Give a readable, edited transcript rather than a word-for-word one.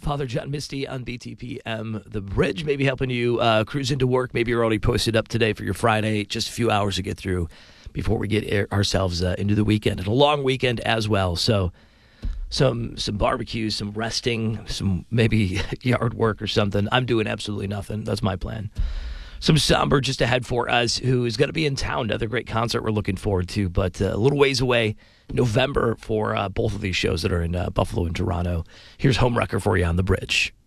Father John Misty on BTPM. The Bridge may be helping you cruise into work. Maybe you're already posted up today for your Friday. Just a few hours to get through before we get ourselves into the weekend. And a long weekend as well. So some barbecues, some resting, some maybe yard work or something. I'm doing absolutely nothing. That's my plan. Some somber just ahead for us, who is going to be in town. Another great concert we're looking forward to, but a little ways away, November, for both of these shows that are in Buffalo and Toronto. Here's Homewrecker for you on The Bridge.